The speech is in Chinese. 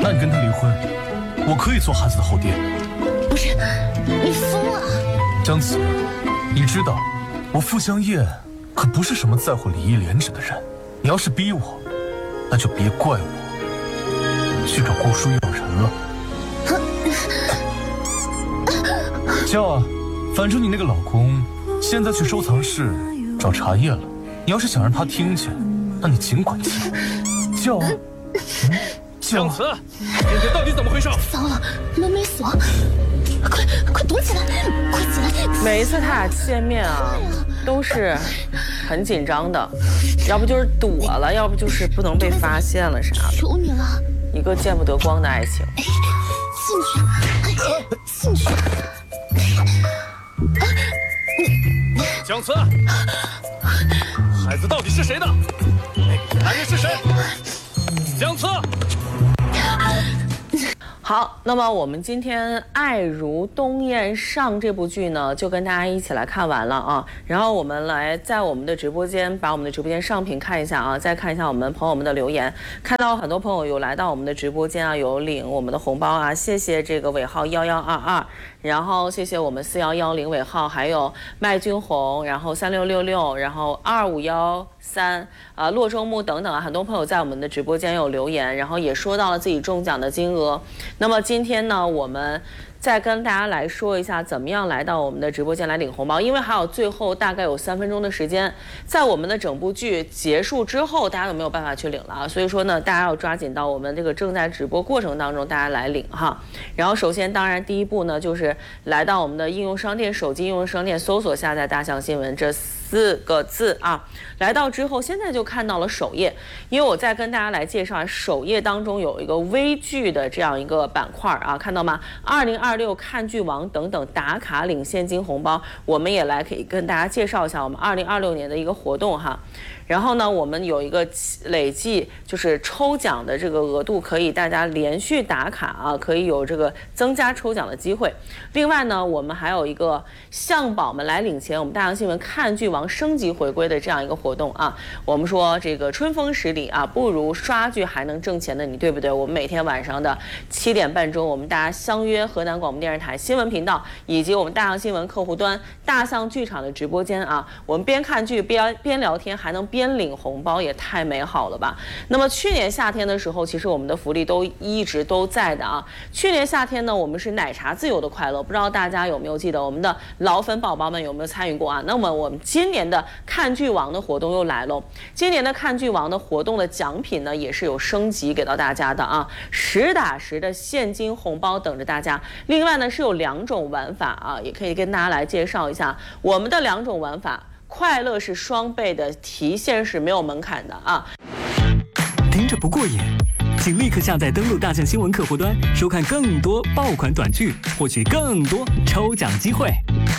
那你跟他离婚，我可以做孩子的后爹。 不是，你疯了！ 江慈，你知道，我傅香叶可不是什么在乎礼义廉耻的人。你要是逼我，那就别怪我去找顾书要人了。叫啊，反正你那个老公现在去收藏室找茶叶了。你要是想让他听见，那你尽管叫啊。 江慈，今天到底怎么回事？ 糟了，门没锁，快躲起来，快起来！ 每一次他俩见面啊，都是很紧张的，要不就是躲了，要不就是不能被发现了啥的。 求你了， 一个见不得光的爱情。 进去。 江慈，孩子到底是谁的？男人是谁？江慈。 好，那么我们今天《爱如东燕上》这部剧呢，就跟大家一起来看完了啊。然后我们来在我们的直播间把我们的直播间上屏看一下啊，再看一下我们朋友们的留言。看到很多朋友有来到我们的直播间啊，有领我们的红包啊，谢谢这个尾号1122，然后谢谢我们4110尾号，还有麦君红，然后3666，然后2513。洛中木等等啊，很多朋友在我们的直播间有留言，然后也说到了自己中奖的金额。那么今天呢，我们再跟大家来说一下怎么样来到我们的直播间来领红包，因为还有最后大概有3分钟的时间，在我们的整部剧结束之后，大家都没有办法去领了啊。所以说呢，大家要抓紧到我们这个正在直播过程当中，大家来领哈。然后首先，当然第一步呢，就是来到我们的应用商店，手机应用商店搜索下载大象新闻这4个字啊。来到之后，现在就看到了首页，因为我再跟大家来介绍，首页当中有一个微剧的这样一个板块啊，看到吗？2026看剧王等等打卡领现金红包，我们也来可以跟大家介绍一下我们2026年的一个活动哈。然后呢，我们有一个累计就是抽奖的这个额度，可以大家连续打卡啊，可以有这个增加抽奖的机会。另外呢，我们还有一个向宝们来领钱，我们大洋新闻看剧王升级回归的这样一个活动啊。我们说这个春风十里啊，不如刷剧还能挣钱的你，对不对？我们每天晚上的7点半钟，我们大家相约河南广播电视台新闻频道以及我们大象新闻客户端大象剧场的直播间啊，我们边看剧边聊天，还能边领红包，也太美好了吧。那么去年夏天的时候，其实我们的福利都一直都在的啊。去年夏天呢，我们是奶茶自由的快乐，不知道大家有没有记得，我们的老粉宝宝们有没有参与过啊？那么我们今年的看剧王的活动又来了，今年的看剧王的活动的奖品呢，也是有升级给到大家的啊，实打实的现金红包等着大家。另外呢，是有2种玩法啊，也可以跟大家来介绍一下我们的2种玩法。快乐是双倍的，提现是没有门槛的啊！ 听着不过瘾，请立刻下载登录大象新闻客户端，收看更多爆款短剧，获取更多抽奖机会。